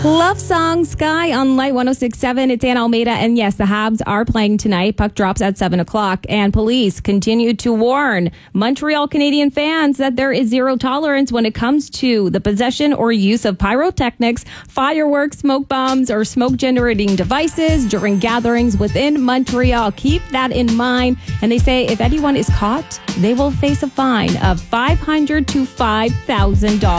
Love Song Sky on Light 106.7. It's Ann Almeida. And yes, the Habs are playing tonight. Puck drops at 7 o'clock. And police continue to warn Montreal Canadian fans that there is zero tolerance when it comes to the possession or use of pyrotechnics, fireworks, smoke bombs, or smoke generating devices during gatherings within Montreal. Keep that in mind. And they say if anyone is caught, they will face a fine of $500 to $5,000.